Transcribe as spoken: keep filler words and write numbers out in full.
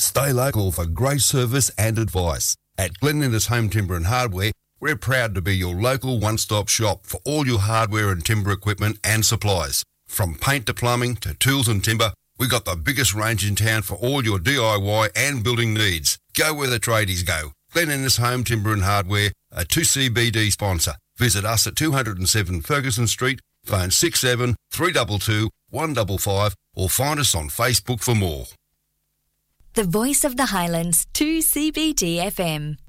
Stay local for great service and advice. At Glen Innes Home Timber and Hardware, we're proud to be your local one-stop shop for all your hardware and timber equipment and supplies. From paint to plumbing to tools and timber, we've got the biggest range in town for all your D I Y and building needs. Go where the tradies go. Glen Innes Home Timber and Hardware, a two C B D sponsor. Visit us at two oh seven Ferguson Street, phone six seven three two two one five five, or find us on Facebook for more. The Voice of the Highlands, two C B D F M.